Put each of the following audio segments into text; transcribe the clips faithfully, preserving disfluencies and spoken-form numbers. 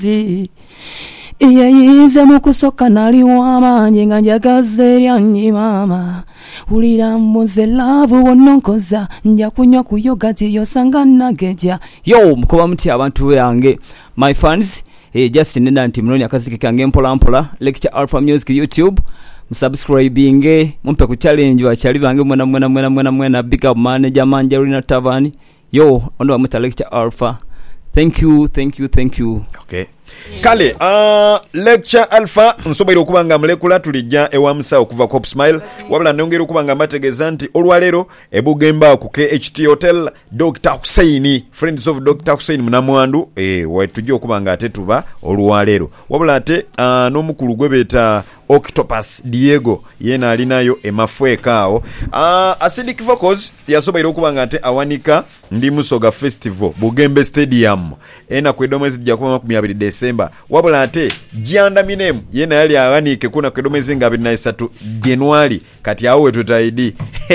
Iyayize mukusoka nali wamanye nga njagaze lyanyi mama ulira muze love wononkoza nja kunywa ku yogurt yosanga nageja. Yo mkoba mti abantu yange my fans eh just nenda nti mloni akaziki kange mpola mpola lecture Alpha Music YouTube subscribing mumpe ku challenge wa chali bange mwana mwana mwana mwana mwana big up manager Manjarina Tavani. Yo ondo amuta lecture Alpha. Thank you, thank you, thank you. Okay. Kale, uh, lecture Alpha nsoboire okubanga mulekula tulijja ewamusa okuva Cop Smile wabula nongera okubanga mategeza nti olwalero ebugemba ku K H T Hotel Doctor Hussein Friends of Doctor Hussein Munamwandu eh wetujja okubanga ate tuba olwalero wabula ate uh, n'omukulu gwebeta Octopus Diego yena alinayo emafwekao uh, Acidic Vocals yasoboire okubanga ate awanika ndi Musoga Festival Bugembe Stadium ena kwedoma zijja kuba makumi abiri December wabula ate Janda Minem yena yali awanike kuna kwedoma nga abiri na esatu January kati awe tutaidi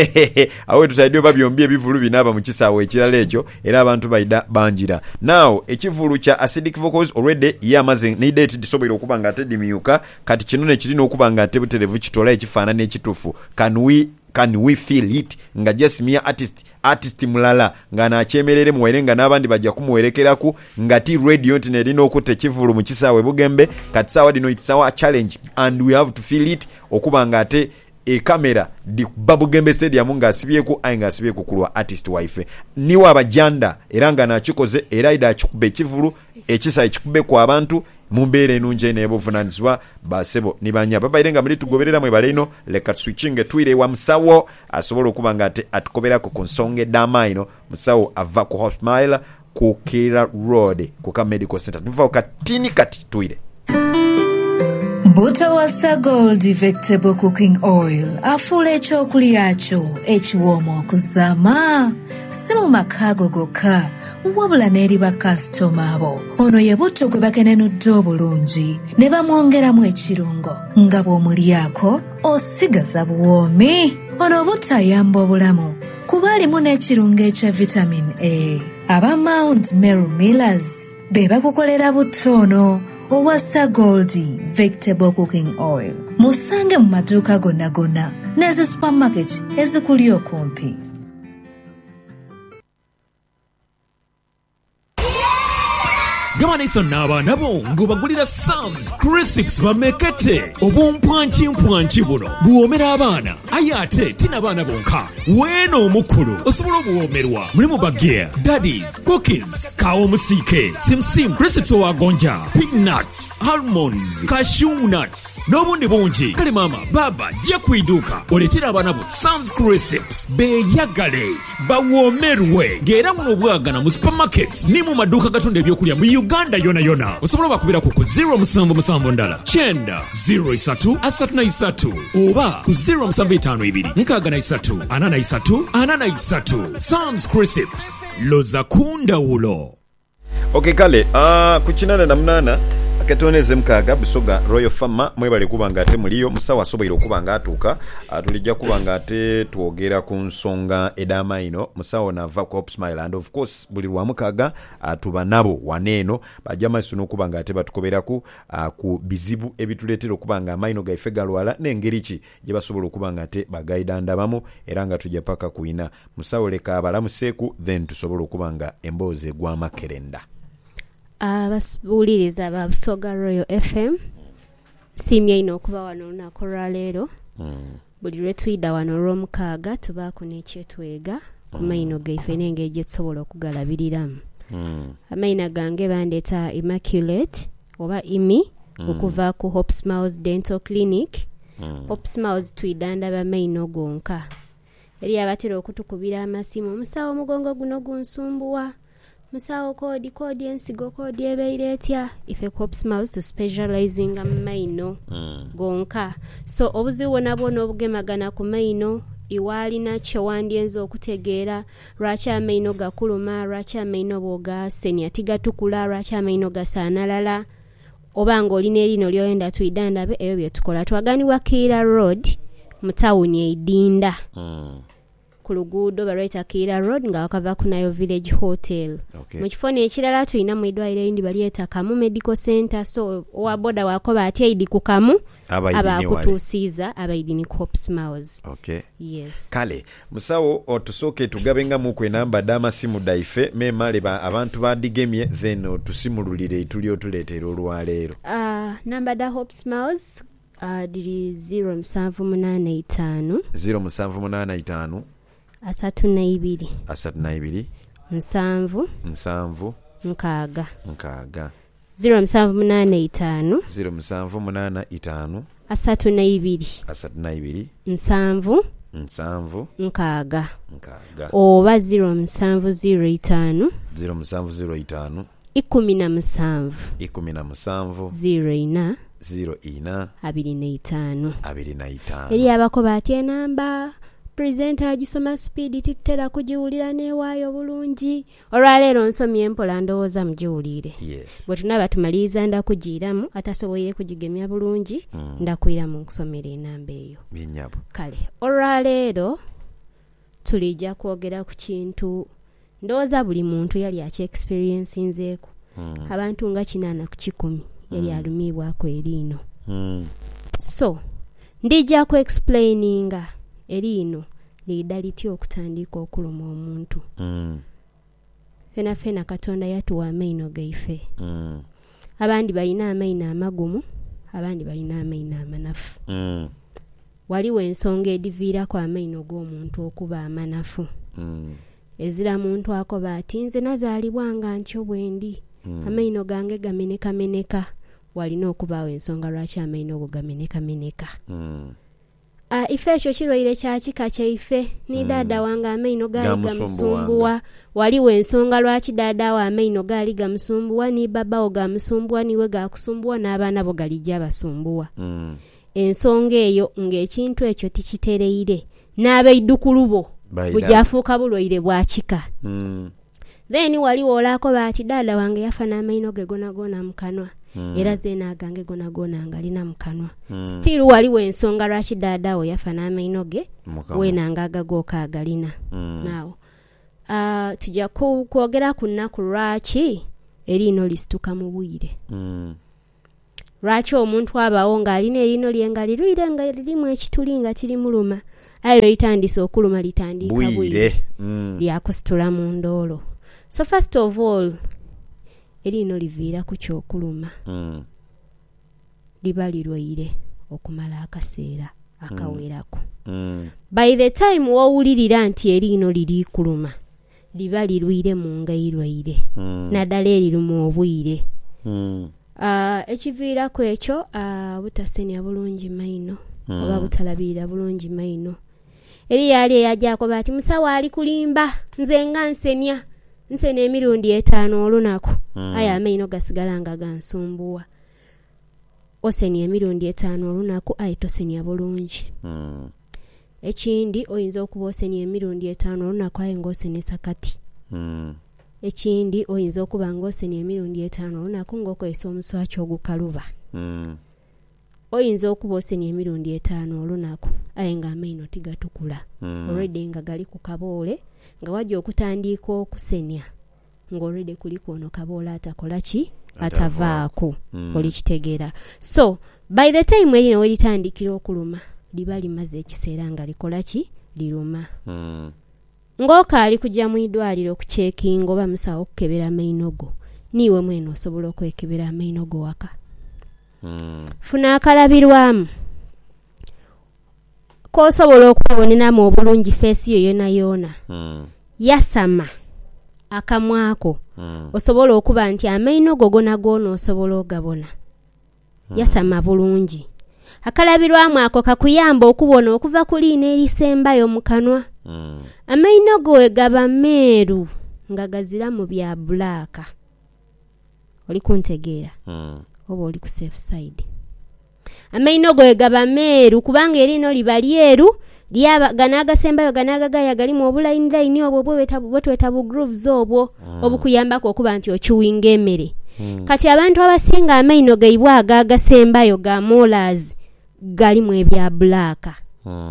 awe tutaidi babyombi ebivulu binaba mu kisawe ekirala ekyo era abantu baida banjira now ekivulu cha Acidic Vocals already yamaze ne date disoboire okubanga ate dimyuka kati kinone kirino okubanga ate buterevu kitola ekifaanana ekitufu can we can we feel it nga just mere artist artist mulala nga na chemerere muwerenga nabandi bajja kumuwerekeraku nga ti radio ntine lino okute kivulu mu kisawe Bugembe kati sawa dino it's our challenge and we have to feel it okubanga ate e kamera di Bugembe Stadium nga asibyeku ainga asibyeku kulwa artist wife niwa abajanda eranga na chikoze eraida chikube kivulu ekisa ekikube kwa abantu mumbere nunje nebo vunanzwa basebo nibanya papa irenga muri tugoberera mwe baleno leka switching twire wa msawo asobolo kubanga ate atukobera ku konsonge damaino msawo ava ku Hotmail ku Kira Road ku ka medical center tuva katini kati twire. Butawasa Gold Vegetable Cooking Oil afule ekyokulya yacho ekiwoomo okuzama simu makago goka wabula n'eri ba customer abo ono ye butto gwe bakenenudde obulungi ne bamwongeramu ekirungo nga bw'omulyako osigaza buwoomi ono butayamba obulamu kuba alimu n'ekirungo ekya vitamin A aba Mount Meru Millers be bakukolera butto ono Owasa Goldie Vegetable Cooking Oil musange mu maduuka gonna gonna n'ezi supermarket ezikuli okumpi. Gamaniso naba nabo ngobagulira Sam's Crisps bamekete obumpwanchi mpwanchi buno buomera abana ayate tina bana bonka weno omukulu osobola obuomerwa mulimu bagia daddies cookies kawo musike simsim Crisps owagonja peanuts almonds cashew nuts n'obundi bungi kale mama baba jja kwiduka oletera abana bo Sam's Crisps beyagale bawomerwe ngera muno obwagana mu supermarkets ni mu maduuka gatunda ebyokulya mu Uganda yona yona osobola bakubira ku zero musanvu musanvu ndala chenda zero isatu asatu na isatu oba ku zero musanvu itaano ibiri nkaga na isatu ana na isatu ana na isatu Sam's Crisps loza kunda ulo. Okay kale uh, kuchinana na mnana ketoneze mkaga Busoga Royal Farmer mwebale kubanga ate muliyo musawa asoboire okubanga atuka tulijja kubanga ate tuogera ku nsonga edama ino musawa na Cop Smile and of course buli lwa mukaga atuba nabo waneno bajama isuno okubanga ate batukoberaku ku bizibu ebituletera okubanga amaino gaife galwala n'engerichi je basobola okubanga ate bagaida ndabamu era nga tujja paka kuina musawa leka abalamu seku then tusobola okubanga emboze gwa makerenda. abasubuliriza ba Busoga Royal F M simye ino okuba wano nakola leero mm. buli lwetwida wano Romkaga tubaako n'ekyetwega ku maino gaife n'engeri tusobola okugalabiriramu mm. amaina gange bandeeta Immaculate oba Imi mm. okuva ku Hope Smiles Dental Clinic mm. Hope Smiles twidanda ba maino gonka eri abatera okutukubira amasimu omusawo omugongo guno gunsumbuwa musawo kodi kodi ensigo kodi ebeire etya ife Cop Smiles to specializing amaino mm. gonka so obuzibu nabwo n'obugemagana ku maino iwali na kyewandyenza okutegeera lwaki amaino gakuluma lwaki amaino boga senya tigatukula lwaki amaino gasaanalala oba ng'olina erino lyoyenda tuidandabe eyo bye tukola twaganiwa Kira Road mu tawuni eidinda mm. ku luguudo balweta Kira Road nga wakava ku Nayo Village Hotel. Okay. Mu kifo ekirala tulina mu idwaliro erindi balyeta Kamu Medical Center, so owa boda wakoba atyedi ku Kamu abakutuusiiza abaidini ku Hope Smiles. Okay. Yes. Kale musawo otusooke tugabenga mu kwe namba d'amasimu daife memale ba abantu badigemye then otusimululire ituli otuleetera olwaleero. Uh, namba da Hope Smiles uh, diri zero musanvu munaana itaano zero musanvu munaana itaano asatu na ibiri asatu na ibiri nsanvu nsanvu nkaaga nkaaga zero musanvu munaana itaano zero musanvu munaana itaano asatu na ibiri asatu na ibiri nsanvu nsanvu nkaaga nkaaga oba zero musanvu zero itaano zero musanvu zero itaano ikumi na musanvu ikumi na musanvu zero ina zero ina abiri na itaano abiri na itaano. eri abakoba atye namba presenter agisoma speed titera kugiwulira neewaayo bulungi olwaleero nsomye empola ndowooza mugiwulire. Yes. bwe tunaba tumaliriza ndakugiiramu atasoboire kugigemya bulungi mm. ndakwira mu kusomera enamba eyo. Binyabo. Kale olwaleero tulijja kwogera ku kintu ndowooza buli muntu yali aki experience nzeeku mm. abantu nga kinaana ku kikumi yali mm. alumiibwako eriino mm. so ndijja ku explaininga eriino liida litya okutandika okuluma omuntu mm. fena fena Katonda yatuwa amaino gaife mm. abandi balina amaino amagumu abandi balina amaino amanafu mm. waliwo ensonga ediviirako amaino g'omuntu okuba amanafu mm. ezira muntu akoba ati nze nazaalibwa nga ntyo bwendi mm. amaino gange gamenekameneka walina okubaawo ensonga lwaki amaino go gamenekameneka mm. Uh, ife ekyo kirwaire kya kika kyaife ni mm. dada wange amaino gaali gamusumbuwa waliwo ensonga lwaki dada wa amaino gaali gamusumbuwa ni babawo gamusumbuwa niwe gakusumbuwa n'abaana bo galijja basumbuwa mm. ensonga eyo ng'ekintu ekyo tikitereire n'abeidukulu bo bujafuuka bulwaire bwa kika mm. then waliwo olako baati dada wange yafa n'amaino ge gona gona mu kanwa mm. era zeena agange gona gona ngalina mu kanwa mm. still waliwo ensonga lwaki dada we yafa n'amaino ge weena ngagagooka agalina mm. now uh, tujja kwogera ku nnaku lwaki eriino lisituka mu bwire mm. lwaki omuntu abawo ng'alina eriino lye nga lirwire nga lirimu ekituli nga tirimuluma ayo litandise okuluma litandika bwire mm. lyakusitula mu ndoolo. So first of all eriino liviira ku kyokuluma mm. liba lirwaire okumala akaseera akawerako mm. by the time wowulirira nti eriino liri kuluma liba lirwire mu ngairwaire mm. naddala eriruma obwire mm. uh, ekiviirako ekyo uh, butasenya bulungi maino mm. oba butalabirira bulungi maino eri yali eyajjako bati musawo ali kulimba nze nga nsenya nsena emirundi etaano olunaku mm. aya amaino gasigala nga gansumbuwa osenya emirundi etaano olunaku aye tosenya bulungi mm. ekindi oyinza okuba osenya emirundi etaano olunaku aye ng'osenesa kati mm. ekindi oyinza okuba ng'osenya emirundi etaano olunaku ng'okozesa omuswaki ogukaluba mm. oyinza okuba osenya emirundi etaano olunaku aye nga amaino tigatukula mm. already nga gali ku kaboole nga wajja okutandika okusenya ng'olwedde kuli kwono kaboola atakola ki atavaako mm. olikitegeera. So by the time erino weritandikira okuluma liba limaze ekiseera nga likola ki liruma mm. ng'okaali kujja mu idwaliro okucekinga oba musawo okukebera amaino go niiwe mwene osobola okwekebera amaino go waka mm. funa akalabirwamu kosobola okwewoneramu obulungi feesi yo yona yona mm. yasama akamwako mm. osobola okuba nti amaino go gona gona osobola ogabona mm. yasama bulungi akalabirwamu ako kakuyamba okubona okuva ku liina erisembayo mu kanwa mm. amaino go egaba meeru nga gazira mu bya bulaaka oli kuntegeera mm. oba oli ku safe side amaino go egaba meeru kubanga erino liba lyeru lyaba ganagasembayo ganagagaya galimu obulayini layini obwo bwetweta bu grooves obwo mm. obukuyambako okuba nti okiwinga emmere mm. kati abantu abasinga amaino gaibwa agagasembayo ga molars galimu ebya blaaka mm.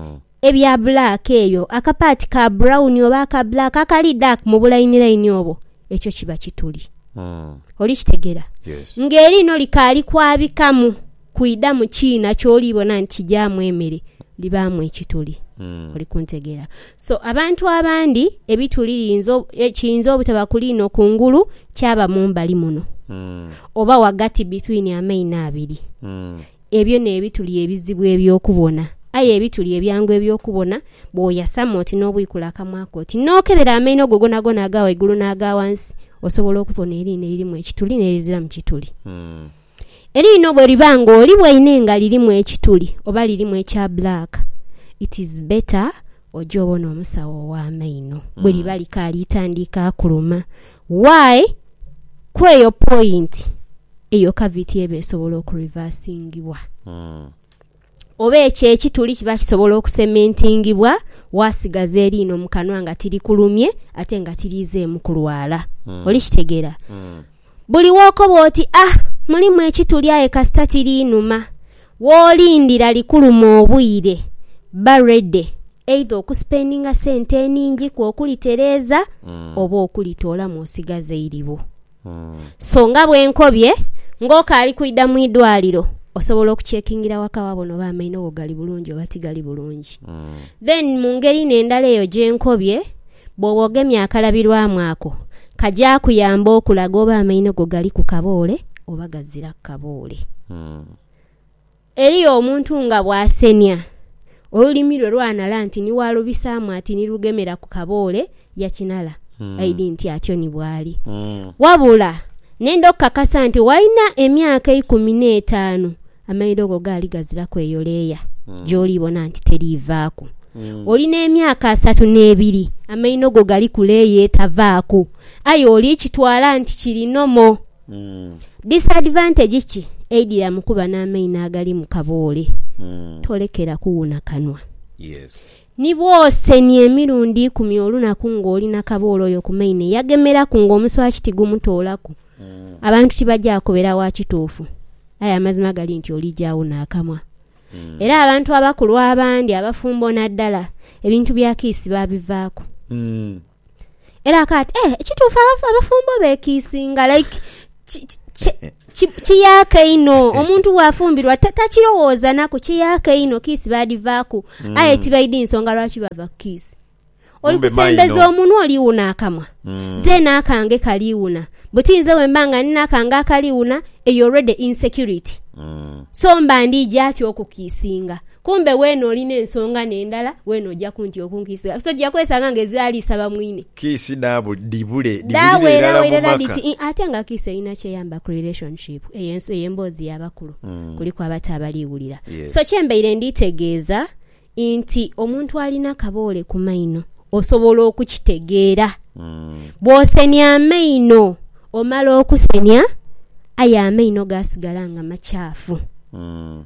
ebya black eyo akapaati ka brown oba aka black akali dark mu bulayini layini obwo ekyo kiba kituli. Mm. Oli kitegera? Yes. Ngeri no likali kwabikamu kuida mu China kyolibona nti jamu emere libamu ekituli. Mm. Oli kuntegera. So abantu abandi ebitulirinzo ekiyinza obutaba kulino kungulu kyaba mu mbali muno. Mm. Oba wagati between amaina abiri. Mm. Ebyo ne ebituli ebizibu ebyokubona. Aye ebituli ebyangu ebyokubona boya samoti n'obwikula akamwako oti nokebera amaino gogona gona agawa igulu n'aga wansi osobola okubona erine lirimu ekituli nerizira mu kituli. Mm. Erino bwe libango oli bwayinenga lirimu ekituli oba lirimu ekya black, it is better ojobona omusawo wa amaino bwe liba likali itandika kuluma. Why? Kweyo point eyo cavity ebe esobola okureversingibwa. Mm. Oba ekyo ekituli kiba kisobola okusementingibwa wasigaza erino mu kanwa nga tiri kulumye ate nga tirize mu kulwala. Mm. Oli kitegera? Mm. Buli woko bwoti ah mulimu ekituli aye kasita tirinuma wolindira likuluma obwire barede either okuspendinga sente eningi ku okulitereza mm. oba okulitoola mu osigaza iribo. Mm. So nga bwenkobye ngoka ali kuida mu idwaliro osobola okuchekingira wakawa bono ba amaino go gali bulungi oba tigali bulungi. Mm. Then mu ngeri n'endala eyo gyenkobye bw'obogemya akalabirwamu ako kajja kuyamba okulaga oba amaino go gali ku kaboole oba gazira kaboole. Mm. Eri omuntu nga bwasenya olulimi lwe lwanala nti ni walubisaamu ati ni lugemera ku kaboole yakinala. Mm. Aidi nti atyo ni bwali. Mm. Wabula nendo kakasa nti walina emyaka ikumi n'etaano amaino go gali gazira kweyoleya. Mm. Joli bona nti terivaako. Mm. Olina emyaka asatu n'ebiri amaino go gali kuleya etavaako ayo oli kitwala nti kirinomo. Mm. Disadvantage ki eidira mukuba n'amaino agali mu kaboole. Mm. Tolekera kuwuna kanwa. Yes. Nibwose ni emirundi kumi olunaku ng'olina kaboole oyo ku maino yagemera ku ng'omuswaki tigumutoolaku. Mm. Abantu tibajja akobera wa kituufu aya amazima gali nti oli jawuna akamwa. Mm. Era abantu abakulu abandi abafumbo naddala ebintu bya kiisi babivaako. Mm. Era kati eh ekituufu abafumbo bekiisinga like kiyake ino omuntu wafumbirwa takirowooza nako kiyake ino kiisi badivaako. Mm. Aye tibaidi nsonga lwaki bava kiisi. Oli kusembeza omuntu oliwuna akamwa. Mm. Ze nakange kaliwuna butinze wembanga ninakanga kaliwuna eyo already insecurity. Mm. So mbandi jati okukisinga kumbe weno olina ensonga n'endala weno ojja kunti okunkisiga so jja kwesanga ngezali saba mwine kisi dabu dibule dibule dala mumaka ate nga kisi ina kyeyamba ku relationship eyenso yembozi yabakulu. Mm. Kuliko abata abaliwulira. Yes. So kyembeire nditegeeza inti omuntu alina kaboole ku maino osobola okukitegeera. Mm. Bw'osenya amaino omala okusenya aya amaino gasigala nga machafu. Mm.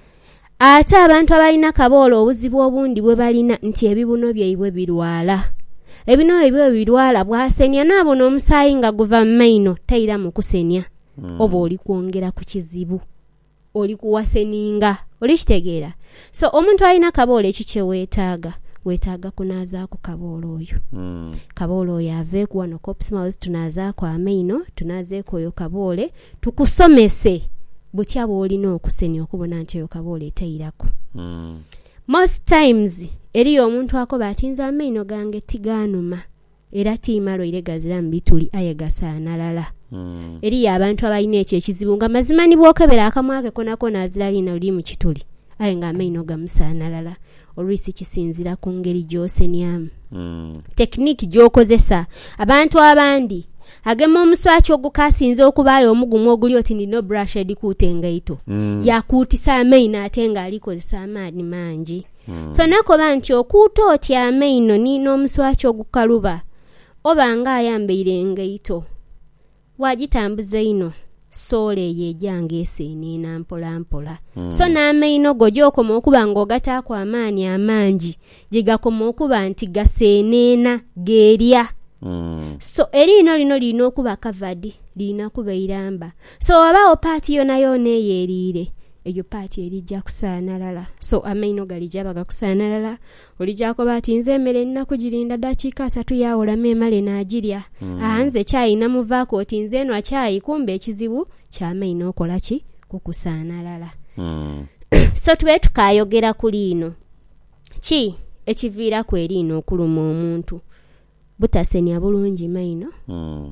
Ate abantu abalina kaboole obuzibu obundi bwe balina nti ebibuno byaibwe birwala. Ebino ebyo birwala bwasenya nabo n'omusaayi nga guva mu maino tayira mu kusenya. Mm. Oba oli kwongera ku kizibu oli kuwaseninga oli kitegeera. So omuntu alina kaboole ekikye weetaaga wetaaga kunaaza ku kaboole oyo. Mm. Kaboole oyo ave ku wano Copsmouth tunaaza ku amaino tunaaze ku oyo kaboole tukusomese butya bw'olina okusenya okubona nti oyo kaboole etayirako. Mm. Most times eri omuntu akoba atinza amaino gange tigaanuma era tiimalo ire gazira mu bituli aye gasaanalala. Mm. Eri abantu abalina ekyo ekizibu nga mazima ni bwokebera akamwake konako naazira lina oli mu kituli aye nga amaino gamusaanalala. Olwisi kisinzira ku ngeri gy'osenyamu. Mm. Tekniiki gy'okozesa abantu abandi agema omuswaki ogukasinze okubaayo omugumu oguli oti nino brush edikuuta engaito. Mm. Yakuutisa amaino ate nga alikozesa amaani mangi. Mm. So nakoba nti okuuta oti amaino nino omuswaki ogukaluba oba nga ayambeire engaito wagitambuza ino sole yejange eseenena mpola mpola. Mm. So n'amaino go gyokoma okuba ng'ogataako amaani amangi gye gakoma okuba nti gaseenena geerya. Mm. So erino lino lino okuba covered lina kuba iramba. So wabaawo paati yona yona eyeeriire eyo paati erijja kusaanalala. So amaino galijja bagakusaanalala, olijja kuba ati nze emmere nnaku girinda dakiika asatu yaawolamu emale n'agirya. Mm. Anze kyayi namuvaako oti nze eno akyayi, kumbe ekizibu ky'amaino okola ki? Kukusaanalala. Mm. So tube tukayogera ku liino. Ki ekiviiraku eriino okuluma omuntu? Butasenya bulungi maino. Mm.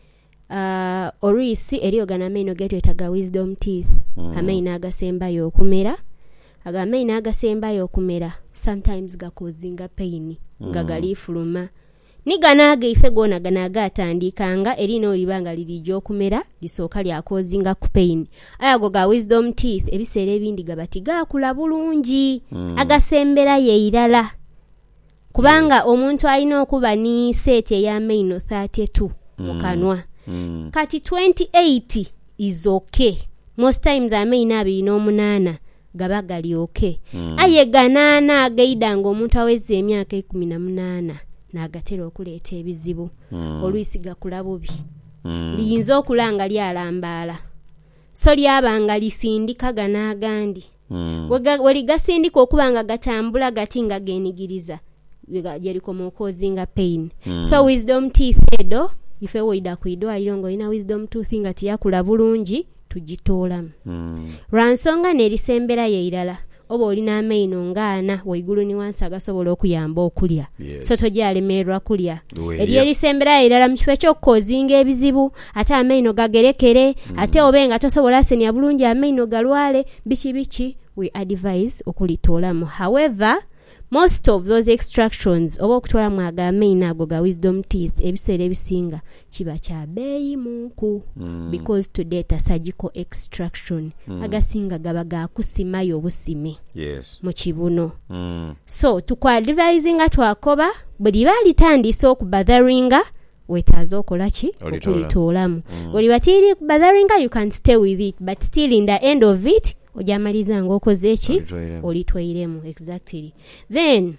Uh, Orisi eriogana amaino getwetaga wisdom teeth. Mm. Amaino agasembayo okumera. Aga amaino agasembayo okumera sometimes gakozinga pain. Mm. Nga galifuluma. Ni ganage ife gona ganaga atandikanga erino olibanga lirijjo okumera lisooka lya kozinga ku pain. Ayago ga wisdom teeth ebiseera ebindi gabati gakula bulungi. Mm. Agasembera ye irala. Kubanga yes. Omuntu alina okuba ni set ey'amaino thirty-two mu kanwa. Mm. Kati twenty-eight is okay. Most times amaino abiri n'omunaana gaba gali okay. Mm. Aye ganaana agaidanga omuntu aweze emyaka ikumi na munaana n'agatera okuleeta ebizibu. Mm. Olwisi gakula bubi. Mm. Liyinza okulanga lyalambaala. So lyabanga lisindika ganaagandi. Mm. Weligasindika okubanga gatambula gati nga genigiriza. Yalikoma okozinga pain. Mm. So wisdom teeth edo ife woida kuidwaliro ngo ina wisdom tooth nga tiyakula bulungi tugitoolamu. Mm. Lwansonga nerisembera ye irala oba olina amaino ngaana waigulu ni wansi agasobola okuyamba okulya. Yes. So togyalemerwa kulya. Eri erisembera ye irala mu kifo ky'okukozinga ebizibu ate amaino gagerekere. Mm. Ate obenga tosobola senya bulungi amaino galwale biki biki we advise okulitoolamu. However, most of those extractions oba okutwala mwaga amaino ago ga wisdom teeth ebiseera ebisinga kiba kya beeyi munku. Mm. Because to date surgical extraction. Mm. Agasinga gaba ga kusimayo obusime. Yes. Mu kibuno. Mm. So tukwadvising twakoba buli balitandisa okubatheringa wetaaza okola ki? Okulitoolamu. Mm. Buli batiri batheringa you can stay with it but still in the end of it ojamaliza ng'okoze eki olitwairemu. Exactly. Then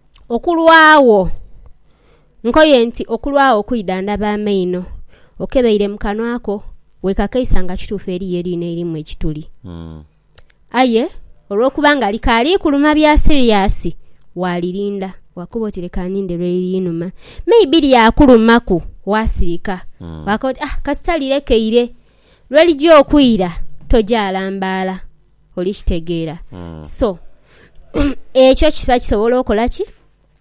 okulwawo nkoye nti okulwawo kuidanda b'amaino okebeire mu kanwako wekakaisa nga kituufu eri yerina erimu ekituli. Mm. Aye olw'okubanga likali kuluma bya serious walirinda wakuba otireka ninde lwerinuma maybe lyakulumaku wasirika. Mm. Wakoti ah kasitalirekeire lwelijja okwira tojalambaala olishitegeera. Mm. So ekyo kiba kisobola okola ki?